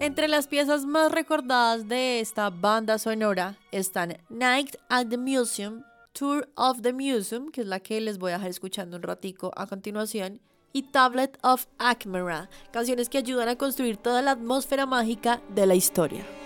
Entre las piezas más recordadas de esta banda sonora están Night at the Museum, Tour of the Museum, que es la que les voy a dejar escuchando un ratico a continuación, y Tablet of Akmera, canciones que ayudan a construir toda la atmósfera mágica de la historia.